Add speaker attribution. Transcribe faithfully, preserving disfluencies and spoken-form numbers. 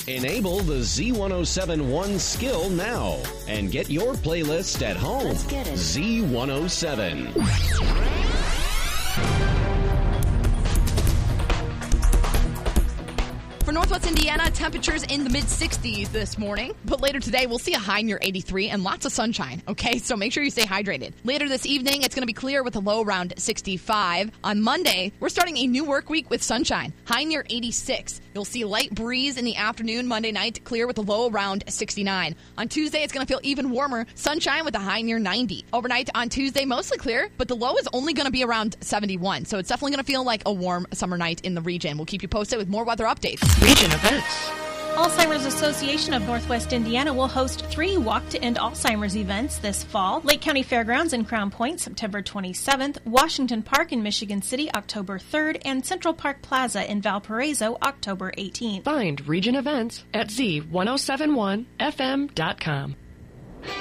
Speaker 1: Enable the Z ten seventy-one skill now and get your playlist at home.
Speaker 2: Let's get it.
Speaker 1: Z one oh seven.
Speaker 3: For Northwest Indiana, temperatures in the mid-sixties this morning. But later today, we'll see a high near eighty-three and lots of sunshine, okay? So make sure you stay hydrated. Later this evening, it's going to be clear with a low around sixty-five. On Monday, we're starting a new work week with sunshine, high near eighty-six. You'll see light breeze in the afternoon Monday night, clear with a low around sixty-nine. On Tuesday, it's going to feel even warmer, sunshine with a high near ninety. Overnight on Tuesday, mostly clear, but the low is only going to be around seventy-one. So it's definitely going to feel like a warm summer night in the region. We'll keep you posted with more weather updates.
Speaker 4: Region events.
Speaker 5: Alzheimer's Association of Northwest Indiana will host three Walk to End Alzheimer's events this fall. Lake County Fairgrounds in Crown Point, September twenty-seventh, Washington Park in Michigan City, October third, and Central Park Plaza in Valparaiso, October eighteenth.
Speaker 4: Find region events at Z ten seventy-one F M dot com.